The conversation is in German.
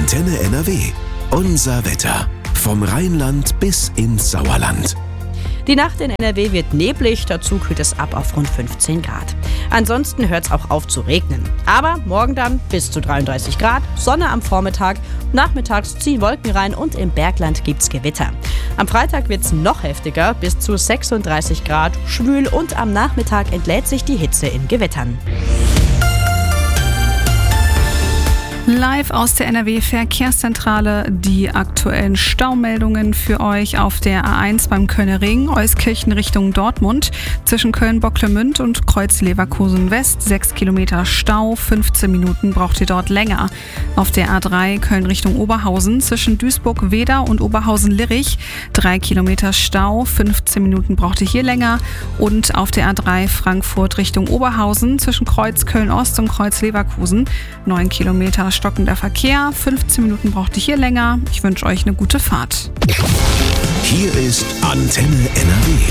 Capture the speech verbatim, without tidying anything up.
Antenne N R W. Unser Wetter. Vom Rheinland bis ins Sauerland. Die Nacht in N R W wird neblig, dazu kühlt es ab auf rund fünfzehn Grad. Ansonsten hört es auch auf zu regnen. Aber morgen dann bis zu dreiunddreißig Grad, Sonne am Vormittag, nachmittags ziehen Wolken rein und im Bergland gibt's Gewitter. Am Freitag wird's noch heftiger, bis zu sechsunddreißig Grad, schwül und am Nachmittag entlädt sich die Hitze in Gewittern. Live aus der N R W-Verkehrszentrale die aktuellen Staumeldungen für euch auf der A eins beim Kölner Ring, Euskirchen Richtung Dortmund, zwischen Köln-Bocklemünd und Kreuz Leverkusen West, sechs Kilometer Stau, fünfzehn Minuten braucht ihr dort länger. Auf der A drei Köln Richtung Oberhausen, zwischen Duisburg-Wedau und Oberhausen-Lirich, drei Kilometer Stau, fünfzehn Minuten braucht ihr hier länger. Und auf der A drei Frankfurt Richtung Oberhausen, zwischen Kreuz Köln-Ost und Kreuz Leverkusen, neun Kilometer stockender Verkehr, fünfzehn Minuten braucht ihr hier länger. Ich wünsche euch eine gute Fahrt. Hier ist Antenne N R W.